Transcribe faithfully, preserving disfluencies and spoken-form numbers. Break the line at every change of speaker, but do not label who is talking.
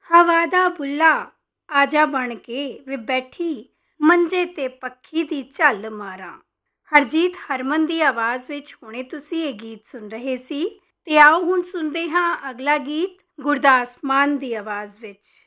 ਹਵਾ ਦਾ ਬੁੱਲਾ ਆਜਾ ਬਣ ਕੇ ਵੇ ਬੈਠੀ ਮੰਜੇ 'ਤੇ ਪੱਖੀ ਦੀ ਝੱਲ ਮਾਰਾਂ। ਹਰਜੀਤ ਹਰਮਨ ਦੀ ਆਵਾਜ਼ ਵਿੱਚ ਹੁਣੇ ਤੁਸੀਂ ਇਹ ਗੀਤ ਸੁਣ ਰਹੇ ਸੀ। ਤੇ ਆਓ ਹੁਣ ਸੁਣਦੇ ਹਾਂ ਅਗਲਾ ਗੀਤ ਗੁਰਦਾਸ ਮਾਨ ਦੀ ਆਵਾਜ਼ ਵਿੱਚ।